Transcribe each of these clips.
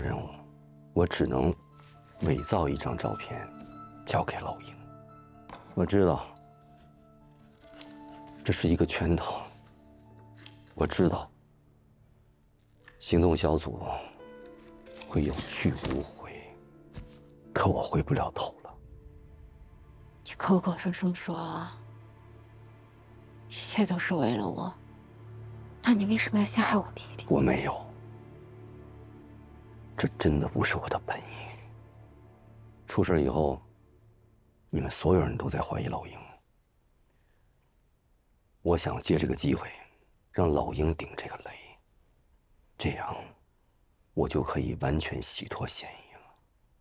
的任务，我只能伪造一张照片，交给老鹰。我知道这是一个圈套，我知道行动小组会有去无回，可我回不了头了。 你口口声声说一切都是为了我，那你为什么要陷害我弟弟？ 我没有，这真的不是我的本意。出事以后，你们所有人都在怀疑老鹰。我想借这个机会，让老鹰顶这个雷，这样我就可以完全洗脱嫌疑了。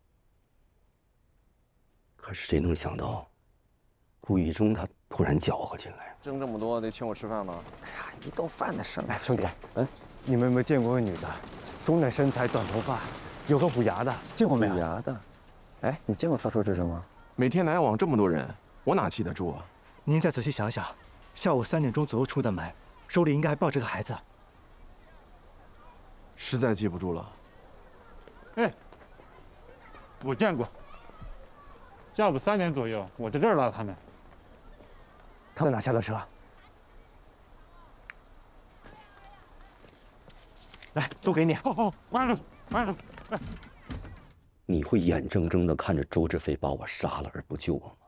可是谁能想到，顾一中他突然搅和进来， 挣这么多，得请我吃饭吗？ 哎呀，一顿饭的事。 哎，兄弟，你们有没有见过个女的，中等身材，短头发，有个虎牙的，见过没有？ 虎牙的，哎，你见过他说这是吗？ 每天来往这么多人，我哪记得住啊？ 您再仔细想想，下午3点钟左右出的门，手里应该还抱着个孩子。 实在记不住了。 哎，我见过。下午3点左右，我在这儿拉他们。 他在哪下的车？来，都给你。 好，关住，关住。哎， 你会眼睁睁地看着周志飞把我杀了而不救我吗？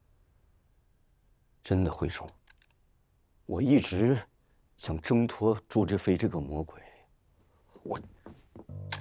真的，慧中，我一直想挣脱周志飞这个魔鬼，我